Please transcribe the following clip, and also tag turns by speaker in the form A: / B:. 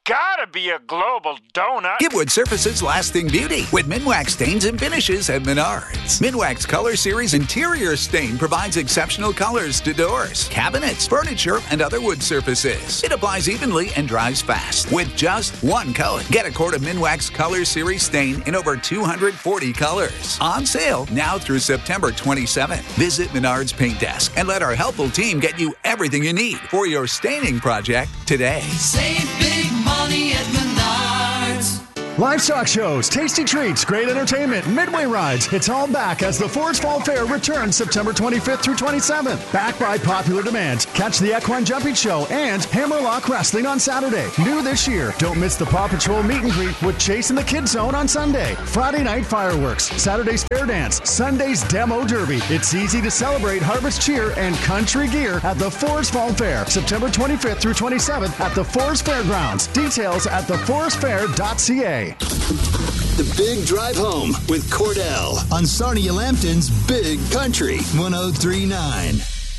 A: gotta be a global donut.
B: Give wood surfaces lasting beauty with Minwax stains and finishes at Menards. Minwax Color Series Interior Stain provides exceptional colors to doors, cabinets, furniture, and other wood surfaces. It applies evenly and dries fast with just one coat. Get a quart of Minwax Color Series Stain in over 240 colors. On sale now through September 27th. Visit Menards Paint Desk and let our helpful team get you everything you need for your staining project today.
C: Save big money at Menards.
D: Livestock shows, tasty treats, great entertainment, Midway rides. It's all back as the Forest Fall Fair returns September 25th through 27th. Back by popular demand. Catch the Equine Jumping Show and Hammerlock Wrestling on Saturday. New this year, don't miss the Paw Patrol meet and greet with Chase in the Kids Zone on Sunday. Friday night fireworks, Saturday's fair dance, Sunday's demo derby. It's easy to celebrate harvest cheer and country gear at the Forest Fall Fair, September 25th through 27th at the Forest Fairgrounds. Details at theforestfair.ca.
E: The Big Drive Home with Cordell on Sarnia Lambton's Big Country 103.9.